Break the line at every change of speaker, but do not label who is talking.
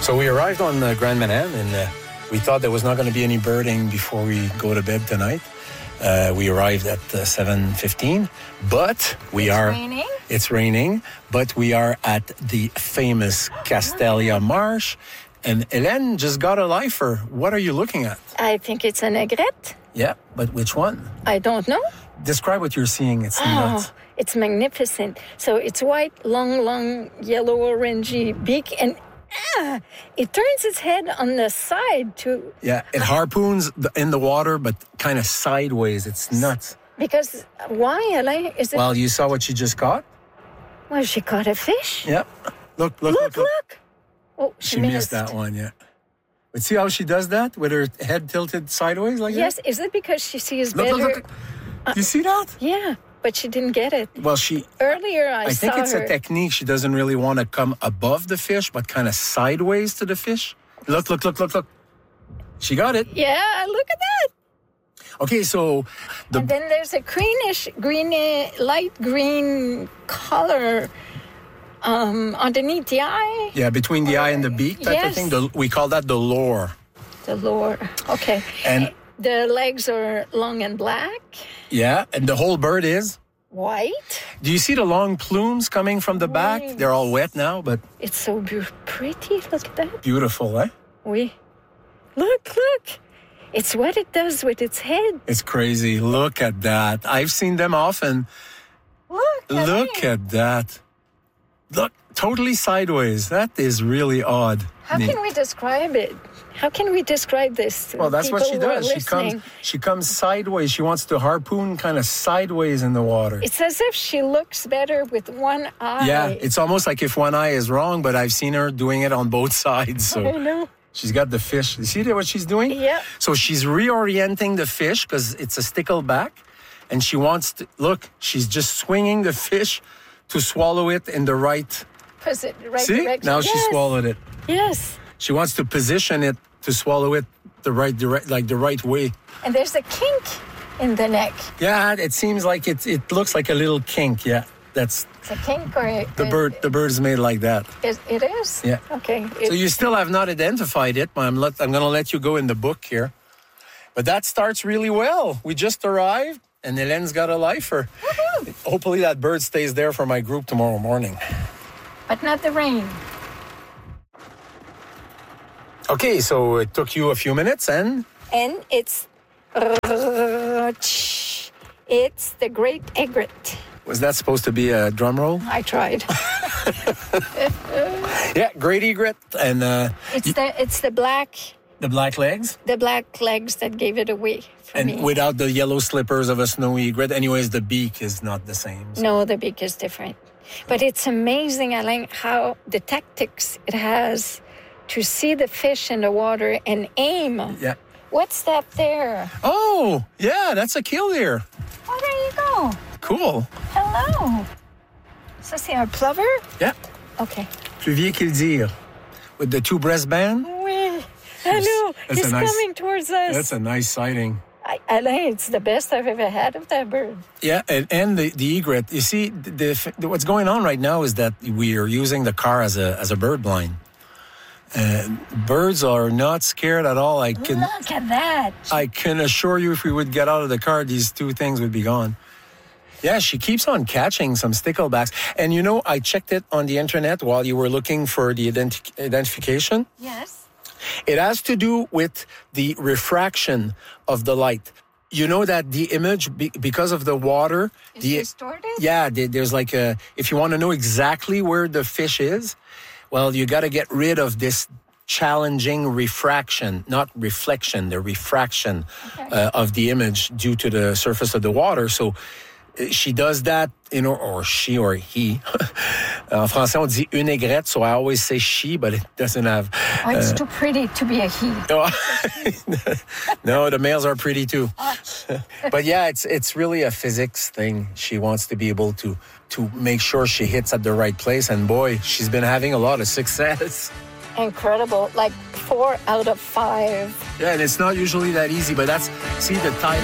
So we arrived on Grand Manan, and we thought there was not going to be any birding before we go to bed tonight. We arrived at 7:15, but
Raining?
It's raining, but we are at the famous Castalia Marsh, and Hélène just got a lifer. What are you looking at?
I think it's an aigrette.
Yeah, but which one?
I don't know.
Describe what you're seeing. It's nuts.
It's magnificent. So it's white, long, yellow, orangey beak, and it turns its head on the side too.
Yeah, it harpoons in the water, but kind of sideways. It's nuts.
Because why, Alain? Is it?
Well, you saw what she just caught?
Well, she caught a fish.
Yep. Look.
Oh,
She missed that one, yeah. But see how she does that with her head tilted sideways like
Yes, is it because she sees
that?
better?
Look. You see that?
Yeah, but she didn't get it.
Well,
Earlier, I
think
saw
it's
her.
a technique. She doesn't really want to come above the fish, but kind of sideways to the fish. Look. She got it.
Yeah, look at that.
Okay, so
And then there's a light green color underneath the eye.
yeah, between the eye and the beak type of
Yes.
thing. We call that the lore.
The lower. Okay.
And
The legs are long and black,
yeah, and the whole bird is.
white.
Do you see the long plumes coming from the back?
Yes.
They're all wet now, but
It's so pretty. Look at that.
beautiful, eh?
Oui. Look. It's what it does with its head.
It's crazy. Look at that. I've seen them often. Look at that. Look, totally sideways. That is really odd.
How can we describe it? How can we describe this? to
Well, that's what she
people who are
does.
listening?
She comes sideways. She wants to harpoon kind of sideways in the water.
It's as if she looks better with one eye.
Yeah, it's almost like if one eye is wrong, but I've seen her doing it on both sides. So
I know.
she's got the fish. You see what she's doing?
Yeah.
So she's reorienting the fish because it's a stickleback, and she wants to look. She's just swinging the fish to swallow it in the right.
Right
See?
direction.
Now she
Yes.
swallowed it.
Yes.
She wants to position it to swallow it the right way.
And there's a kink in the neck.
Yeah, it seems like it looks like a little kink. Yeah, that's
It's a kink or
the bird. The bird is made like that.
It is?
Yeah.
Okay.
So you still have not identified it, but I'm going to let you go in the book here. But that starts really well. We just arrived, and Hélène's got a lifer.
Woohoo!
Hopefully that bird stays there for my group tomorrow morning.
But not the rain.
Okay, so it took you a few minutes, and
And it's the great aigrette.
was that supposed to be a drum roll?
I tried.
Yeah, great egret, and
It's the black
the black legs.
legs that gave it away for
And
me.
without the yellow slippers of a snowy egret. Anyways, the beak is not the same. So.
No, the beak is different. But it's amazing, Alain, how the tactics it has to see the fish in the water and aim.
Yeah.
What's that there?
Oh, yeah, that's a killdeer.
Oh, there you go.
Cool.
Hello. Ça, c'est un plover?
Yeah.
Okay.
Plus vieux killdeer. With the two breast band.
Oui. Hello.
That's
He's
a nice-
coming towards us.
That's a nice sighting.
Alain, it's the best I've ever had of that bird.
Yeah, and the egret. You see, what's going on right now is that we are using the car as a bird blind. Birds are not scared at all.
Look at that.
I can assure you, if we would get out of the car, these two things would be gone. Yeah, she keeps on catching some sticklebacks. And you know, I checked it on the internet while you were looking for the identification.
Yes.
It has to do with the refraction of the light. You know that the image, because of the water...
It's distorted?
Yeah, there's like a... If you want to know exactly where the fish is, well, you got to get rid of this challenging refraction, not reflection, the refraction of the image due to the surface of the water. So she does that, you know, or she or he. En français, on dit une aigrette, so I always say she, but it doesn't have...
Oh, it's too pretty to be a he.
No, the males are pretty too. But yeah, it's really a physics thing. She wants to be able to make sure she hits at the right place. And boy, she's been having a lot of success.
Incredible. Like 4 out of 5.
Yeah, and it's not usually that easy, but see the tide.